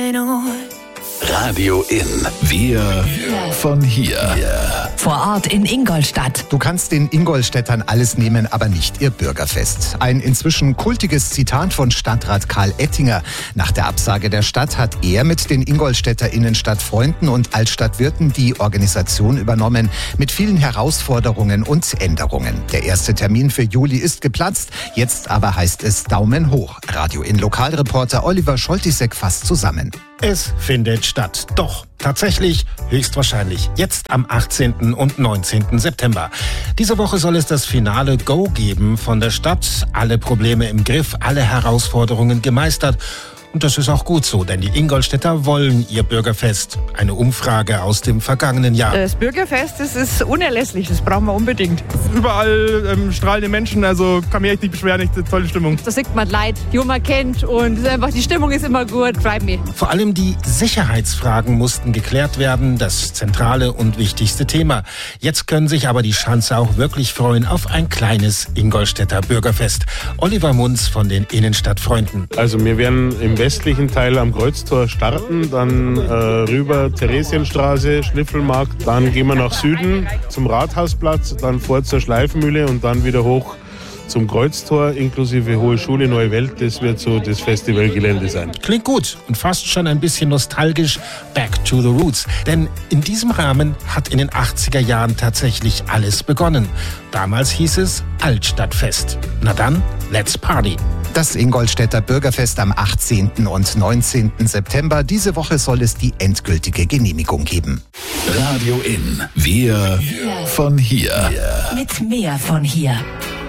Radio In. Wir von hier. Vor Ort in Ingolstadt. Du kannst den Ingolstädtern alles nehmen, aber nicht ihr Bürgerfest. Ein inzwischen kultiges Zitat von Stadtrat Karl Ettinger. Nach der Absage der Stadt hat er mit den Ingolstädter Innenstadtfreunden und Altstadtwirten die Organisation übernommen, mit vielen Herausforderungen und Änderungen. Der erste Termin für Juli ist geplatzt, jetzt aber heißt es Daumen hoch. Radio In Lokalreporter Oliver Scholtisek fasst zusammen. Es findet statt. Doch tatsächlich höchstwahrscheinlich jetzt am 18. und 19. September. Diese Woche soll es das finale Go geben von der Stadt. Alle Probleme im Griff, alle Herausforderungen gemeistert. Und das ist auch gut so, denn die Ingolstädter wollen ihr Bürgerfest. Eine Umfrage aus dem vergangenen Jahr. Das Bürgerfest, das ist unerlässlich, das brauchen wir unbedingt. Überall strahlende Menschen, also kann mich echt nicht beschweren, echt eine tolle Stimmung. Da sieht man Leute, die man kennt und einfach die Stimmung ist immer gut, freut mich. Vor allem die Sicherheitsfragen mussten geklärt werden, das zentrale und wichtigste Thema. Jetzt können sich aber die Schanzer auch wirklich freuen auf ein kleines Ingolstädter Bürgerfest. Oliver Munz von den Innenstadtfreunden. Also wir werden im westlichen Teil am Kreuztor starten, dann rüber Theresienstraße, Schniffelmarkt, dann gehen wir nach Süden zum Rathausplatz, dann vor zur Schleifenmühle und dann wieder hoch zum Kreuztor inklusive Hohe Schule Neue Welt. Das wird so das Festivalgelände sein. Klingt gut und fast schon ein bisschen nostalgisch. Back to the roots. Denn in diesem Rahmen hat in den 80er Jahren tatsächlich alles begonnen. Damals hieß es Altstadtfest. Na dann, let's party. Das Ingolstädter Bürgerfest am 18. und 19. September. Diese Woche soll es die endgültige Genehmigung geben. Radio In. Wir von hier. Mit mehr von hier.